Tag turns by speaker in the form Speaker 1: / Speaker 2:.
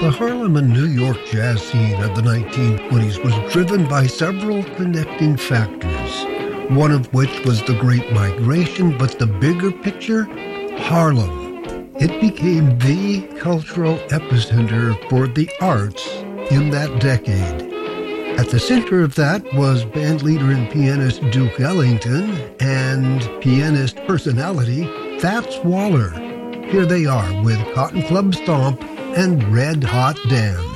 Speaker 1: The Harlem and New York jazz scene of the 1920s was driven by several connecting factors, one of which was the Great Migration, but the bigger picture, Harlem. It became the cultural epicenter for the arts in that decade. At the center of that was bandleader and pianist Duke Ellington and pianist personality Fats Waller. Here they are with Cotton Club Stomp and Red Hot Dan.